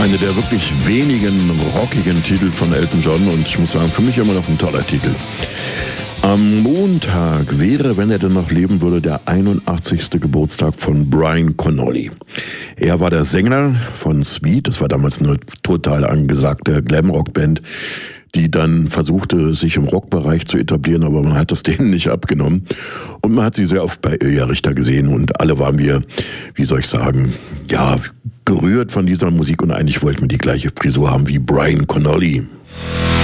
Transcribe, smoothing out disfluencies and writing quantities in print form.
Eine der wirklich wenigen rockigen Titel von Elton John und ich muss sagen, für mich immer noch ein toller Titel. Am Montag wäre, wenn er denn noch leben würde, der 81. Geburtstag von Brian Connolly. Er war der Sänger von Sweet, das war damals eine total angesagte Glamrock-Band, die dann versuchte, sich im Rockbereich zu etablieren, aber man hat das denen nicht abgenommen. Und man hat sie sehr oft bei Ilja Richter gesehen und alle waren wir, wie soll ich sagen, ja, gerührt von dieser Musik und eigentlich wollten wir die gleiche Frisur haben wie Brian Connolly.